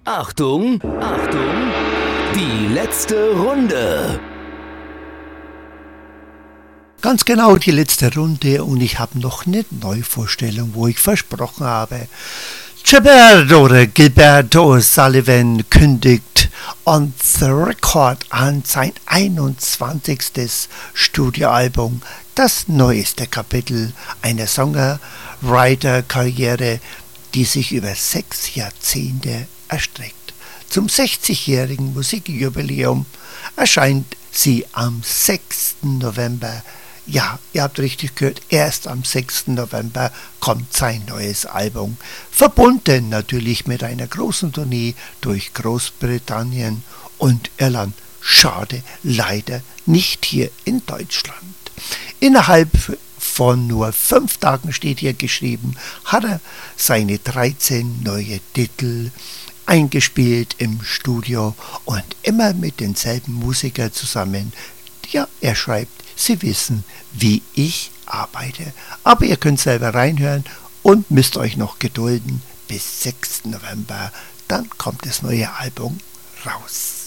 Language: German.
Achtung, Achtung, die letzte Runde. Ganz genau die letzte Runde und ich habe noch eine Neuvorstellung, wo ich versprochen habe. Gilberto Sullivan kündigt on the record an sein 21. Studioalbum, das neueste Kapitel einer Songwriter-Karriere, die sich über 6 Jahrzehnte erstreckt. Zum 60-jährigen Musikjubiläum erscheint sie am 6. November. Ja, ihr habt richtig gehört, erst am 6. November kommt sein neues Album. Verbunden natürlich mit einer großen Tournee durch Großbritannien und Irland. Schade, leider nicht hier in Deutschland. Innerhalb von nur 5 Tagen, steht hier geschrieben, hat er seine 13 neue Titel eingespielt im Studio und immer mit denselben Musikern zusammen. Ja, er schreibt, Sie wissen, wie ich arbeite. Aber ihr könnt selber reinhören und müsst euch noch gedulden. Bis 6. November, dann kommt das neue Album raus.